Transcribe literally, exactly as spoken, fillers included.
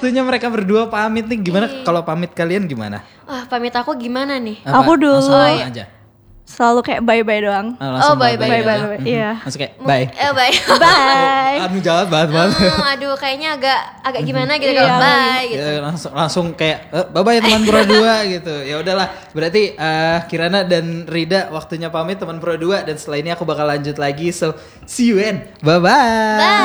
waktunya mereka berdua pamit nih. Gimana Iya. kalau pamit kalian gimana? Wah, pamit aku gimana nih? Apa? Aku dulu. Langsung Oh, ngomong iya. aja. Selalu kayak bye-bye doang. Ah, langsung Oh, bye, bye, bye, aja. bye, bye, Mhm. iya. Langsung kayak Mu- bye. Eh, bye. Bye. Anu jahat banget banget. Hmm, aduh, kayaknya agak agak gimana gitu Iya. kalau bye gitu. Ya, langsung langsung kayak eh, bye bye teman Pro dua gitu. Ya udahlah, berarti eh, Kirana dan Rida waktunya pamit teman Pro dua dan setelah ini aku bakal lanjut lagi. So, see you and bye bye. Bye.